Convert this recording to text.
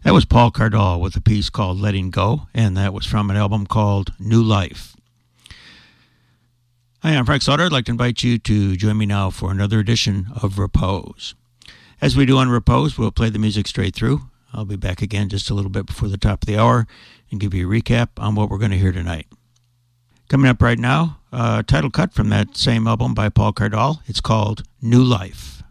That was Paul Cardall with a piece called Letting Go, and that was from an album called New Life. Hi, I'm Frank Slaughter. I'd like to invite you to join me now for another edition of Repose. As we do on Repose, we'll play the music straight through. I'll be back again just a little bit before the top of the hour and give you a recap on what we're going to hear tonight. Coming up right now, a title cut from that same album by Paul Cardall. It's called New Life.